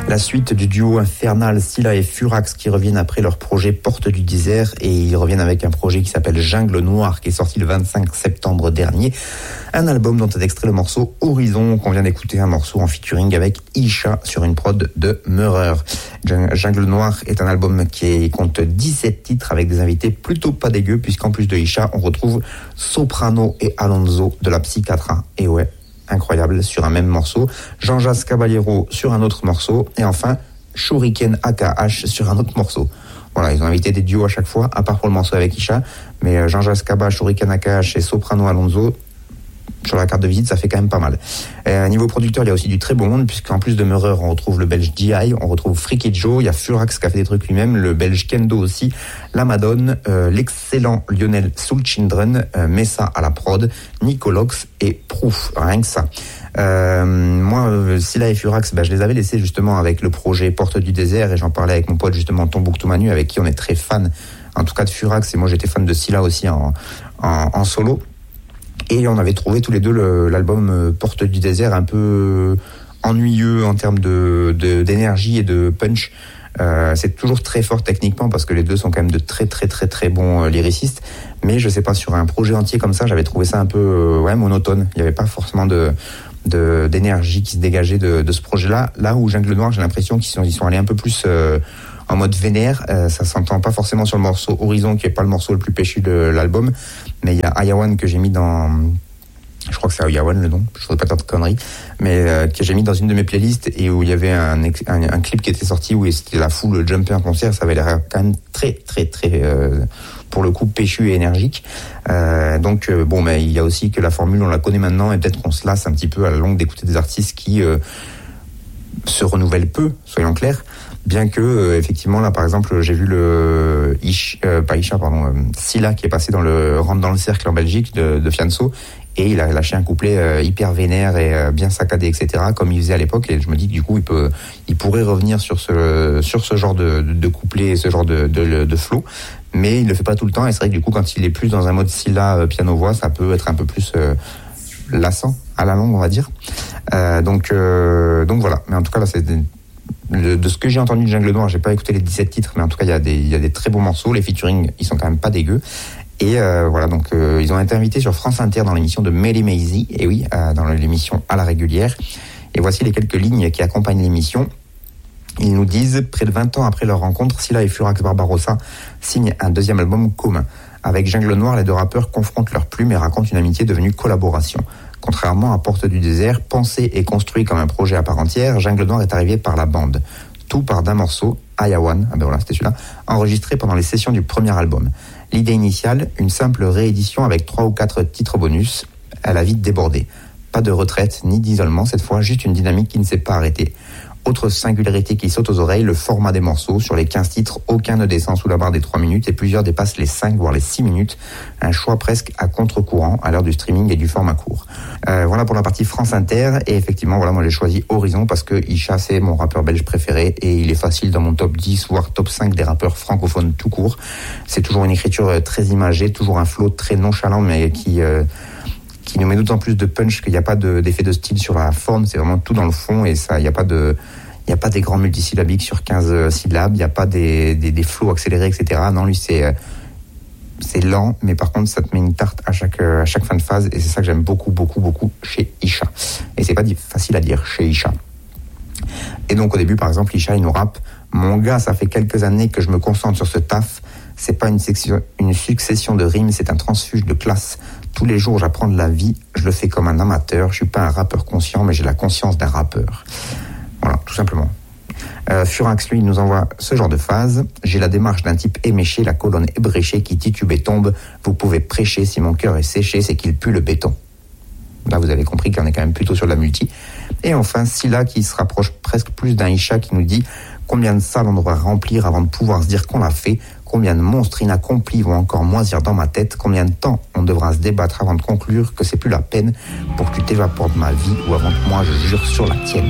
La suite du duo infernal Scylla et Furax qui reviennent après leur projet Porte du désert, et ils reviennent avec un projet qui s'appelle Jungle Noir qui est sorti le 25 septembre dernier. Un album dont est extrait le morceau Horizon qu'on vient d'écouter, un morceau en featuring avec Isha sur une prod de Meurer. Jungle Noir est un album qui compte 17 titres avec des invités plutôt pas dégueux, puisqu'en plus de Isha on retrouve Soprano et Alonso de la Psychiatra. Et ouais, incroyable, sur un même morceau, Jean-Jacques Caballero sur un autre morceau, et enfin Shuriken AKH sur un autre morceau. Voilà, ils ont invité des duos à chaque fois, à part pour le morceau avec Isha, mais Jean-Jacques Caballero, Shuriken AKH et Soprano Alonso, sur la carte de visite, ça fait quand même pas mal. Niveau producteur, il y a aussi du très bon monde, puisqu'en plus de Meurer, on retrouve le belge DI, on retrouve Freaky Joe, il y a Furax qui a fait des trucs lui-même, le belge Kendo aussi, la Madone, l'excellent Lionel Soulchildren, Messa à la prod, Nicolox et Proof, rien que ça. Moi, Scylla et Furax, je les avais laissés justement avec le projet Porte du désert, et j'en parlais avec mon pote justement Tombouctou Manu, avec qui on est très fan, en tout cas de Furax, et moi j'étais fan de Scylla aussi en solo. Et on avait trouvé tous les deux l'album Porte du désert un peu ennuyeux en termes d'énergie et de punch. C'est toujours très fort techniquement parce que les deux sont quand même de très très très très bons lyricistes. Mais je sais pas, sur un projet entier comme ça, j'avais trouvé ça un peu monotone. Il n'y avait pas forcément d'énergie qui se dégageait de ce projet-là. Là où Jungle Noir, j'ai l'impression qu'ils sont allés un peu plus en mode vénère. Ça s'entend pas forcément sur le morceau Horizon, qui est pas le morceau le plus péchu de l'album, mais il y a Ayawan que j'ai mis dans, je crois que c'est Ayawan le nom, je voudrais pas dire de conneries, mais que j'ai mis dans une de mes playlists, et où il y avait un clip qui était sorti où c'était la foule jumper en concert. Ça avait l'air quand même très très très pour le coup péchu et énergique. Donc mais il y a aussi que la formule on la connaît maintenant, et peut-être qu'on se lasse un petit peu à la longue d'écouter des artistes qui se renouvellent peu, soyons clairs. Bien que, effectivement, là, par exemple, j'ai vu Scylla qui est passé dans le Rentre dans le cercle en Belgique de Fianso, et il a lâché un couplet hyper vénère et bien saccadé, etc., comme il faisait à l'époque, et je me dis que du coup, il pourrait revenir sur ce genre de couplet et ce genre de flow, mais il le fait pas tout le temps, et c'est vrai que du coup, quand il est plus dans un mode Scylla piano-voix, ça peut être un peu plus lassant à la longue, on va dire. Donc voilà. Mais en tout cas, là, c'est de ce que j'ai entendu de Jungle Noir, j'ai pas écouté les 17 titres, mais en tout cas il y a des très beaux morceaux, les featuring ils sont quand même pas dégueux, et voilà, donc ils ont été invités sur France Inter dans l'émission de Melly Maisy, et oui, dans l'émission à la régulière, et voici les quelques lignes qui accompagnent l'émission. Ils nous disent: près de 20 ans après leur rencontre, Scylla et Furax Barbarossa signent un deuxième album commun. Avec Jungle Noir, les deux rappeurs confrontent leurs plumes et racontent une amitié devenue collaboration. Contrairement à Porte du désert, pensé et construit comme un projet à part entière, Jungle Noir est arrivé par la bande. Tout part d'un morceau, Ayawan, c'était celui-là, enregistré pendant les sessions du premier album. L'idée initiale, une simple réédition avec 3 ou 4 titres bonus, elle a vite débordé. Pas de retraite ni d'isolement cette fois, juste une dynamique qui ne s'est pas arrêtée. Autre singularité qui saute aux oreilles, le format des morceaux. Sur les 15 titres, aucun ne descend sous la barre des 3 minutes et plusieurs dépassent les 5 voire les 6 minutes. Un choix presque à contre-courant à l'heure du streaming et du format court. Voilà pour la partie France Inter, et effectivement, voilà, moi j'ai choisi Horizon parce que Isha c'est mon rappeur belge préféré, et il est facile dans mon top 10 voire top 5 des rappeurs francophones tout court. C'est toujours une écriture très imagée, toujours un flow très nonchalant, mais qui nous met d'autant plus de punch qu'il n'y a pas d'effet de style sur la forme, c'est vraiment tout dans le fond, et ça, il n'y a pas des grands multisyllabiques sur 15 syllabes, il n'y a pas des flows accélérés, etc. Non, lui, c'est lent, mais par contre, ça te met une tarte à chaque fin de phase, et c'est ça que j'aime beaucoup, beaucoup, beaucoup chez Isha. Et c'est pas facile à dire chez Isha. Et donc, au début, par exemple, Isha, il nous rappe: mon gars, ça fait quelques années que je me concentre sur ce taf. C'est pas une succession de rimes, c'est un transfuge de classe. Tous les jours, j'apprends de la vie. Je le fais comme un amateur. Je suis pas un rappeur conscient, mais j'ai la conscience d'un rappeur. Voilà, tout simplement. Furax, lui, nous envoie ce genre de phase: j'ai la démarche d'un type éméché, la colonne ébréchée qui titube et tombe. Vous pouvez prêcher, si mon cœur est séché, c'est qu'il pue le béton. Là, vous avez compris qu'on est quand même plutôt sur de la multi. Et enfin, Scylla qui se rapproche presque plus d'un Isha, qui nous dit: combien de salles on devra remplir avant de pouvoir se dire qu'on l'a fait? Combien de monstres inaccomplis vont encore moisir dans ma tête? Combien de temps on devra se débattre avant de conclure que c'est plus la peine pour que tu t'évapores de ma vie, ou avant que moi je jure sur la tienne?